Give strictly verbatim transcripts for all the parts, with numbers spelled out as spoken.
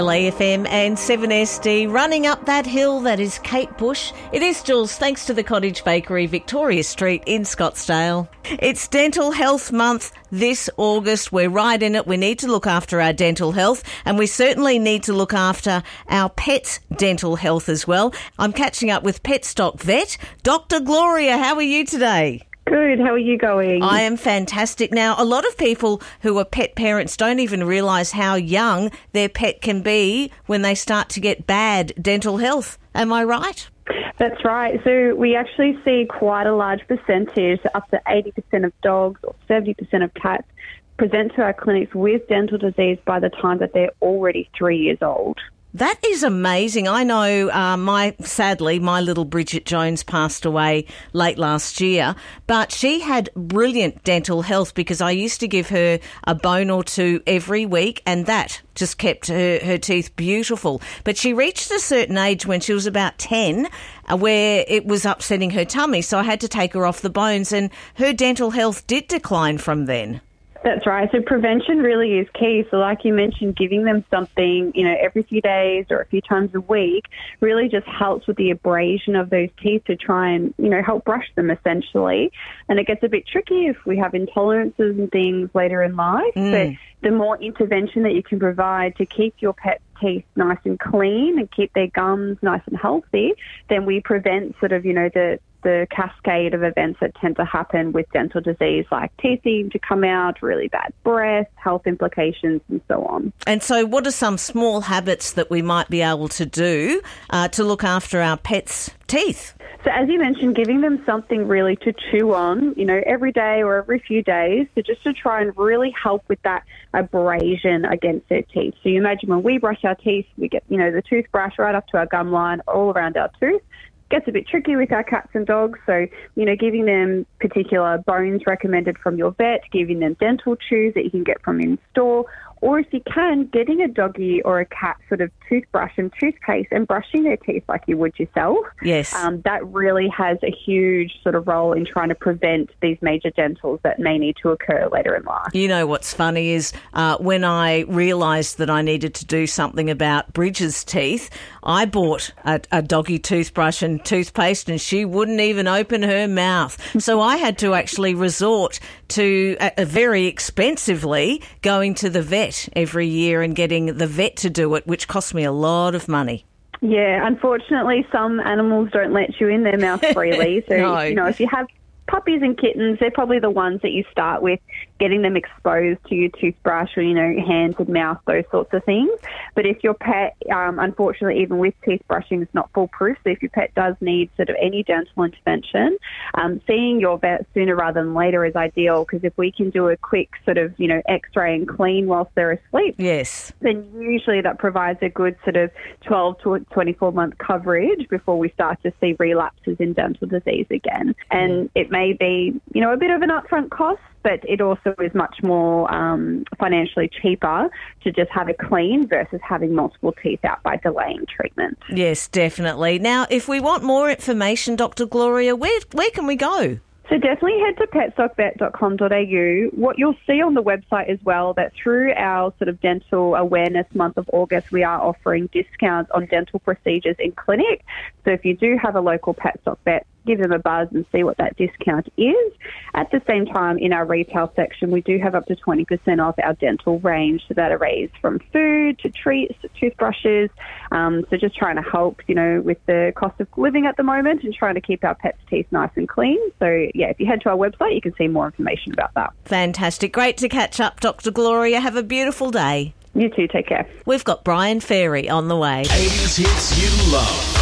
A F M and seven S D, running up that hill that is Kate Bush. It is Jules, thanks to the Cottage Bakery, Victoria Street in Scottsdale. It's Dental Health Month this August. We're right in it. We need to look after our dental health, and we certainly need to look after our pets' dental health as well. I'm catching up with Petstock Vet, Doctor Gloria. How are you today? Good. How are you going? I am fantastic. Now, a lot of people who are pet parents don't even realise how young their pet can be when they start to get bad dental health. Am I right? That's right. So we actually see quite a large percentage, up to eighty percent of dogs or seventy percent of cats, present to our clinics with dental disease by the time that they're already three years old. That is amazing. I know uh, my, sadly, my little Bridget Jones passed away late last year, but she had brilliant dental health because I used to give her a bone or two every week, and that just kept her, her teeth beautiful. But she reached a certain age when she was about ten uh, where it was upsetting her tummy, so I had to take her off the bones, and her dental health did decline from then. That's right. So prevention really is key. So like you mentioned, giving them something, you know, every few days or a few times a week really just helps with the abrasion of those teeth to try and, you know, help brush them essentially. And it gets a bit tricky if we have intolerances and things later in life. Mm. But the more intervention that you can provide to keep your pet's teeth nice and clean and keep their gums nice and healthy, then we prevent sort of, you know, the the cascade of events that tend to happen with dental disease, like teeth seem to come out, really bad breath, health implications, and so on. And so what are some small habits that we might be able to do uh, to look after our pets' teeth? So as you mentioned, giving them something really to chew on, you know, every day or every few days, so just to try and really help with that abrasion against their teeth. So you imagine when we brush our teeth, we get, you know, the toothbrush right up to our gum line, all around our tooth. Gets a bit tricky with our cats and dogs, so, you know, giving them particular bones recommended from your vet, giving them dental chews that you can get from in-store, or if you can, getting a doggy or a cat sort of toothbrush and toothpaste and brushing their teeth like you would yourself. Yes. Um, that really has a huge sort of role in trying to prevent these major dentals that may need to occur later in life. You know what's funny is uh, when I realised that I needed to do something about Bridget's teeth, I bought a, a doggy toothbrush and toothpaste and she wouldn't even open her mouth. So I had to actually resort to uh, very expensively going to the vet every year and getting the vet to do it, which cost me a lot of money. Yeah, unfortunately, some animals don't let you in their mouth freely. So, no. you know, if you have puppies and kittens, they're probably the ones that you start with, getting them exposed to your toothbrush or, you know, hands and mouth, those sorts of things. But if your pet, um, unfortunately, even with teeth brushing, is not foolproof, so if your pet does need sort of any dental intervention, um, seeing your vet sooner rather than later is ideal, because if we can do a quick sort of, you know, x-ray and clean whilst they're asleep, yes, then usually that provides a good sort of twelve to twenty-four month coverage before we start to see relapses in dental disease again. And it may be, you know, a bit of an upfront cost, but it also is much more um, financially cheaper to just have it clean versus having multiple teeth out by delaying treatment. Yes, definitely. Now, if we want more information, Doctor Gloria, where where can we go? So definitely head to petstock vet dot com dot a u. What you'll see on the website as well, that through our sort of dental awareness month of August, we are offering discounts on dental procedures in clinic. So if you do have a local Petstock vet, give them a buzz and see what that discount is. At the same time, in our retail section, we do have up to twenty percent off our dental range. So that arrays from food to treats to toothbrushes. Um, so just trying to help, you know, with the cost of living at the moment and trying to keep our pets' teeth nice and clean. So, yeah, if you head to our website, you can see more information about that. Fantastic. Great to catch up, Doctor Gloria. Have a beautiful day. You too. Take care. We've got Brian Ferry on the way. eighties hits you love.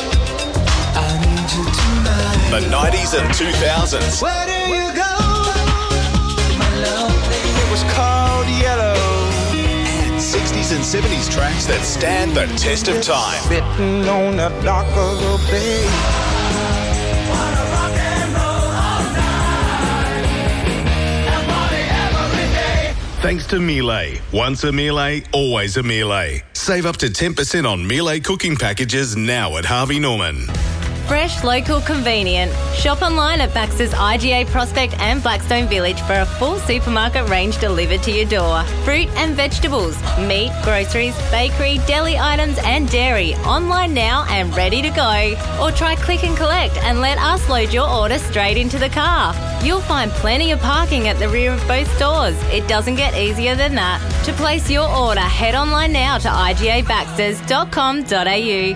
The nineties and two thousands. Where do you go, my lovely? It was called Yellow. And sixties and seventies tracks that stand the test of time. Sitting on the dock of the bay. Wanna rock and roll all night and party every day. Thanks to Miele. Once a Miele, always a Miele. Save up to ten percent on Miele cooking packages now at Harvey Norman. Fresh, local, convenient. Shop online at Baxter's I G A Prospect and Blackstone Village for a full supermarket range delivered to your door. Fruit and vegetables, meat, groceries, bakery, deli items and dairy. Online now and ready to go. Or try click and collect and let us load your order straight into the car. You'll find plenty of parking at the rear of both stores. It doesn't get easier than that. To place your order, head online now to I G A baxters dot com dot a u.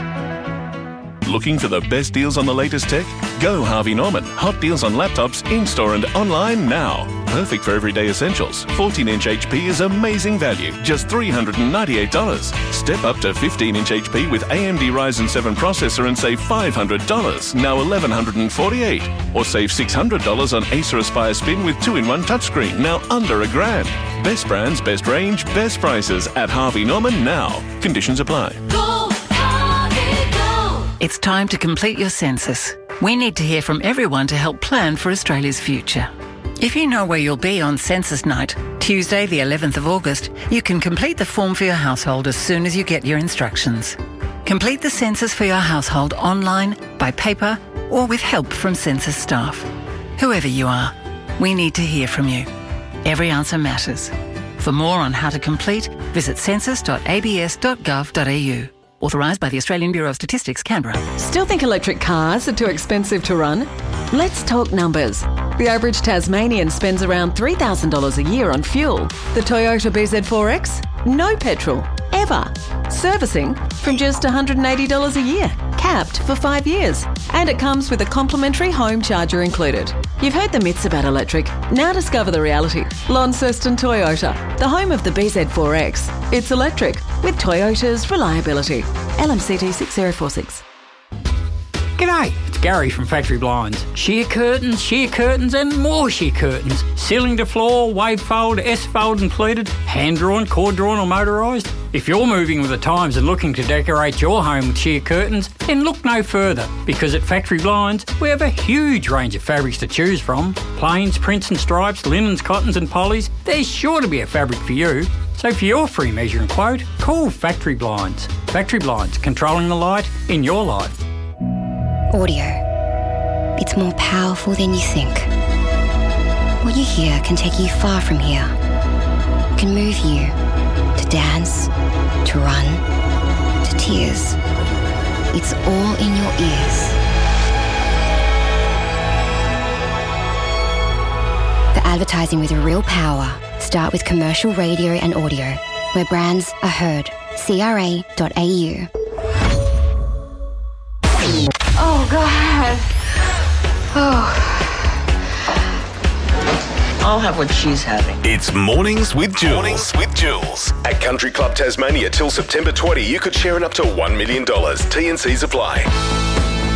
Looking for the best deals on the latest tech? Go Harvey Norman. Hot deals on laptops in-store and online now. Perfect for everyday essentials. fourteen inch H P is amazing value, just three hundred ninety-eight dollars. Step up to fifteen inch H P with A M D Ryzen seven processor and save five hundred dollars, now eleven forty-eight dollars. Or save six hundred dollars on Acer Aspire Spin with two in one touchscreen, now under a grand. Best brands, best range, best prices at Harvey Norman now. Conditions apply. Go, Harvey, go! It's time to complete your census. We need to hear from everyone to help plan for Australia's future. If you know where you'll be on census night, Tuesday the eleventh of August, you can complete the form for your household as soon as you get your instructions. Complete the census for your household online, by paper, or with help from census staff. Whoever you are, we need to hear from you. Every answer matters. For more on how to complete, visit census dot a b s dot gov dot a u. Authorised by the Australian Bureau of Statistics, Canberra. Still think electric cars are too expensive to run? Let's talk numbers. The average Tasmanian spends around three thousand dollars a year on fuel. The Toyota B Z four X? No petrol. Ever. Servicing from just one hundred eighty dollars a year. Capped for five years. And it comes with a complimentary home charger included. You've heard the myths about electric. Now discover the reality. Launceston Toyota, the home of the B Z four X. It's electric with Toyota's reliability. L M C T six zero four six. G'day, it's Gary from Factory Blinds. Sheer curtains, sheer curtains and more sheer curtains. Ceiling to floor, wave fold, S-fold included, hand-drawn, cord-drawn or motorised. If you're moving with the times and looking to decorate your home with sheer curtains, then look no further, because at Factory Blinds we have a huge range of fabrics to choose from. Plains, prints and stripes, linens, cottons and polys. There's sure to be a fabric for you. So for your free measure and quote, call Factory Blinds. Factory Blinds, controlling the light in your life. Audio. It's more powerful than you think. What you hear can take you far from here. It can move you to dance, to run, to tears. It's all in your ears. For advertising with real power, start with commercial radio and audio, where brands are heard. C R A dot A U. Oh, God. Oh. I'll have what she's having. It's Mornings with Jules. Mornings with Jules. At Country Club Tasmania till September twentieth, you could share in up to one million dollars. T and C's apply.